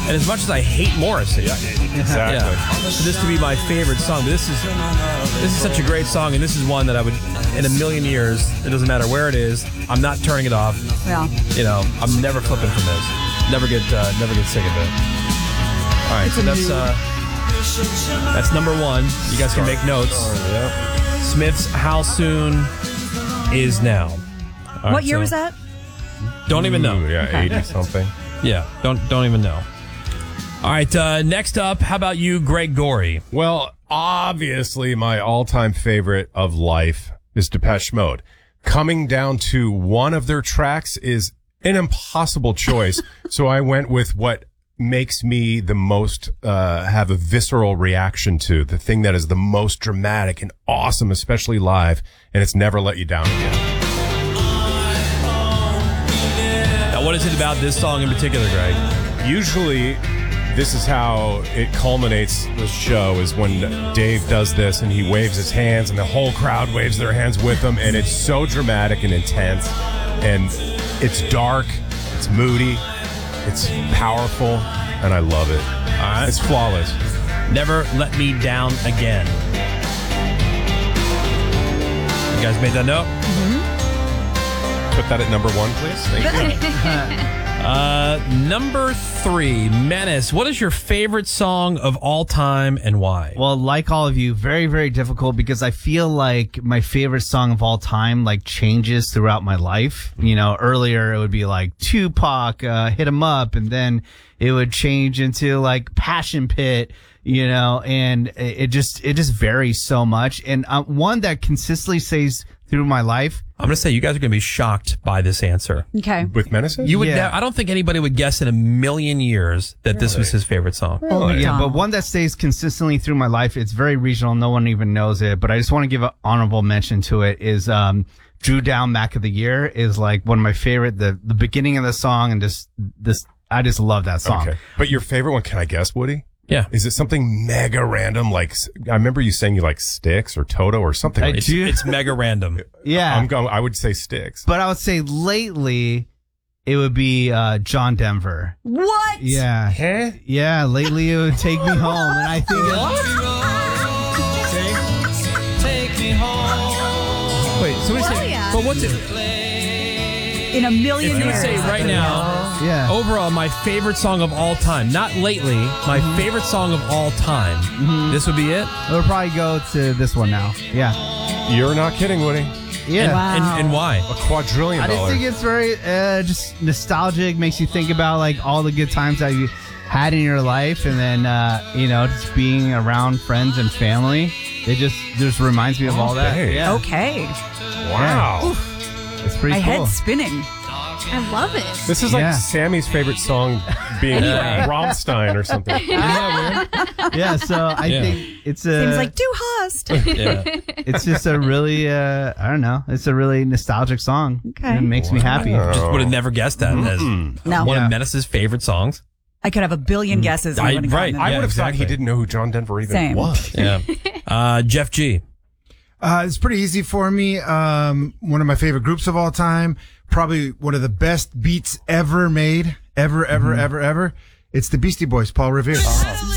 And as much as I hate Morrissey, Exactly. for this to be my favorite song, but this is such a great song, and this is one that I would, in a million years, it doesn't matter where it is, I'm not turning it off. Yeah. You know, I'm never flipping from this. Never get sick of it. All right, so that's number one. You guys can make notes. Smith's "How Soon Is Now." All right, What year was that? Don't even know. Ooh, yeah, 80 something. Yeah, don't even know. All right, next up, how about you, Greg Gorey? Well, obviously, my all-time favorite of life is Depeche Mode. Coming down to one of their tracks is an impossible choice, so I went with what makes me the most have a visceral reaction to, the thing that is the most dramatic and awesome, especially live, and it's Never Let You Down Again. Now, what is it about this song in particular, Greg? Usually, this is how it culminates the show, is when Dave does this and he waves his hands and the whole crowd waves their hands with him, and it's so dramatic and intense, and it's dark, it's moody, it's powerful, and I love it. All right. It's flawless. Never Let Me Down Again. You guys made that note? Put that at number one, please. Thank you. Number 3, Menace. What is your favorite song of all time and why? Well, like all of you, very, very difficult because I feel like my favorite song of all time like changes throughout my life. You know, earlier it would be like Tupac, Hit 'Em Up, and then it would change into like Passion Pit, you know, and it just varies so much. And one that consistently stays through my life. I'm going to say you guys are going to be shocked by this answer. Okay. With Menaces? You would. Yeah. I don't think anybody would guess in a million years that this was his favorite song. Only Yeah, Tom. but one that stays consistently through my life, it's very regional. No one even knows it, but I just want to give an honorable mention to it is, Drew Down Mac of the Year is like one of my favorite, the beginning of the song and I just love that song. Okay. But your favorite one, can I guess, Woody? Yeah. Is it something mega random? Like, I remember you saying you like Styx or Toto or something. I like do. It's mega random. Yeah. I would say Styx. But I would say lately it would be John Denver. What? Yeah. Huh? Yeah, lately it would Take Me Home. And I think Wait, so we say, yeah. but what's it? In a million If you would years. say right now, yeah. overall, my favorite song of all time, not lately, my favorite song of all time, this would be it? It would probably go to this one now. Yeah. You're not kidding, Woody. Yeah. Wow. And why? A quadrillion I just dollars. think it's very just nostalgic, makes you think about like all the good times that you had in your life, and then you know, just being around friends and family. It just reminds me of all that. Okay. Yeah. Okay. Wow. It's pretty My cool. head's spinning. I love it. This is like Yeah. Sammy's favorite song being Rammstein or something. Yeah, so I think it's a Seems like Du hast. Yeah. it's just a really I don't know, it's a really nostalgic song. Okay. And it makes me happy. Just would have never guessed that as No. one Yeah. of Menace's favorite songs. I could have a billion guesses. and I- I wouldn't have right. gotten I them. would have thought exactly. he didn't know who John Denver even Same. was. Yeah. Jeff G. It's pretty easy for me. One of my favorite groups of all time. Probably one of the best beats ever made. Ever. It's the Beastie Boys, Paul Revere.